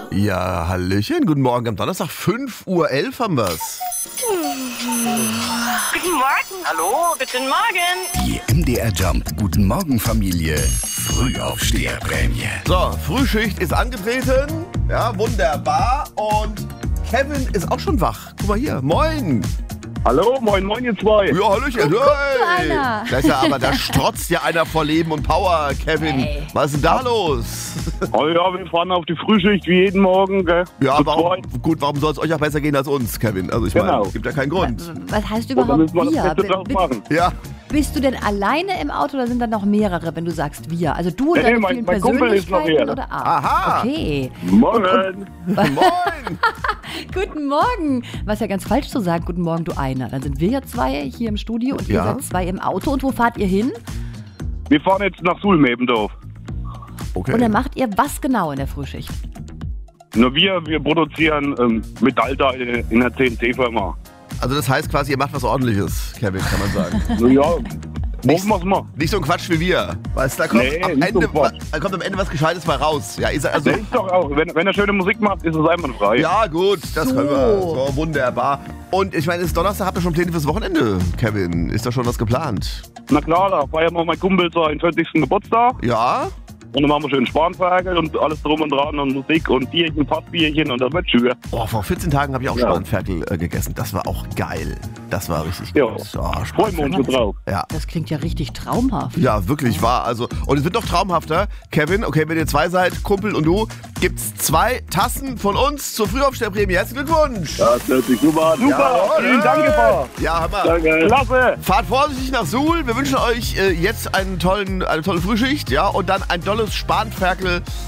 Ja, hallöchen, guten Morgen am Donnerstag, 5:11 Uhr haben wir's. Guten Morgen. Hallo, guten Morgen. Die MDR Jump Guten Morgen Familie Frühaufsteherprämie. So, Frühschicht ist angetreten, ja, wunderbar, und Kevin ist auch schon wach. Guck mal hier, moin. Hallo, moin, moin, ihr zwei. Ja, hallöchen, hey. einer. Da ist ja aber, da strotzt ja einer vor Leben und Power, Kevin. Ey. Was ist denn da los? Oh ja, wir fahren auf die Frühschicht wie jeden Morgen, gell? Ja, Zu warum, zweit. gut, warum soll es euch auch besser gehen als uns, Kevin? Also ich meine, Genau. es gibt ja keinen Grund. Was heißt Und dann überhaupt müssen wir das wir? Beste draus machen. Ja, Bist du denn alleine im Auto oder sind da noch mehrere, wenn du sagst wir? Also du und Nee, deine mein- vielen mein Kumpel ist noch Persönlichkeiten hier. oder? Aha. Okay. Morgen. moin. Guten Morgen. Was ja ganz falsch zu sagen, guten Morgen, du einer. Dann sind wir ja zwei hier im Studio und ihr Ja. seid zwei im Auto. Und wo fahrt ihr hin? Wir fahren jetzt nach Sulmebendorf. Okay. Und dann macht ihr was genau in der Frühschicht? Nur wir produzieren Metallteile in der CNC-Firma. Also das heißt quasi, ihr macht was Ordentliches, Kevin, kann man sagen. Nur ja, hoffen wir's mal. Nicht so ein Quatsch wie wir. Weißt, da kommt, Nee, am nicht so Ende, Quatsch. da kommt am Ende was Gescheites mal raus. Ja, also, Der ist doch auch, wenn er schöne Musik macht, ist es einwandfrei. ja gut, das So. können wir. So, wunderbar. Und ich meine, es ist Donnerstag, habt ihr schon Pläne fürs Wochenende, Kevin? Ist da schon was geplant? Na klar, da feiern wir mein Kumpel seinen 40. Geburtstag. Ja? Und dann machen wir schön Spanferkel und alles drum und dran und Musik und Bierchen, Fassbierchen und das wird schön. Oh, vor 14 Tagen habe ich auch Ja. Spanferkel gegessen. Das war auch geil. Das war richtig Ja. geil. So, Freuen wir Spanferkel. uns schon drauf. Ja. Das klingt ja richtig traumhaft. Ja, wirklich wahr. Also, und es wird noch traumhafter. Kevin, okay, wenn ihr zwei seid, Kumpel und du, gibt's 2 Tassen von uns zur Frühaufsteherprämie. Herzlichen Glückwunsch! Das hört sich super an. Super, Jawohl. vielen Dank, Gefahr. Ja, Hammer. Danke. Klasse. Fahrt vorsichtig nach Suhl. Wir wünschen euch jetzt eine tolle Frühschicht, ja, und dann ein tolles Spanferkel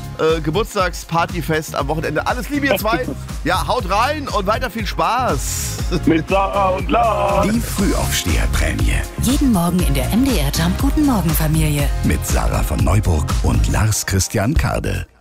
Geburtstagspartyfest am Wochenende. Alles Liebe, ihr zwei. Ja, haut rein und weiter viel Spaß. Mit Sarah und Lars. Die Frühaufsteherprämie Jeden Morgen in der MDR Jump Guten Morgen Familie. mit Sarah von Neuburg und Lars Christian Kade.